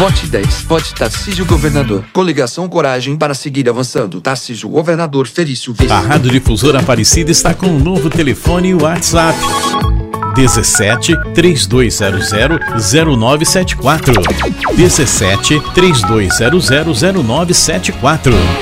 Vote 10. Vote Tarcísio Governador. Coligação Coragem para seguir avançando. Tarcísio Governador, Felício Vice. A Rádio Difusora Aparecida está com um novo telefone e WhatsApp. 17 3200 0974. 17 3200 0974.